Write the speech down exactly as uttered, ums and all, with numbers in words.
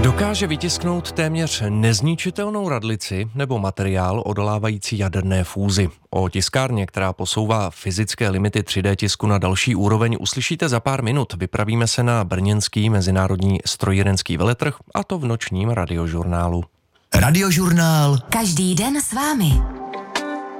Dokáže vytisknout téměř nezničitelnou radlici nebo materiál odolávající jaderné fúzi. O tiskárně, která posouvá fyzické limity tři dé tisku na další úroveň, uslyšíte za pár minut. Vypravíme se na brněnský mezinárodní strojírenský veletrh, a to v nočním radiožurnálu. Radiožurnál. Každý den s vámi.